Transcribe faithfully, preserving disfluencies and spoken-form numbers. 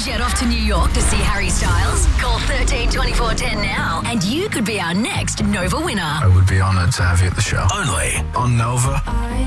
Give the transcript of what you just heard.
Jet off to New York to see Harry Styles? Call thirteen twenty-four ten now and you could be our next Nova winner. I would be honoured to have you at the show. Only on Nova.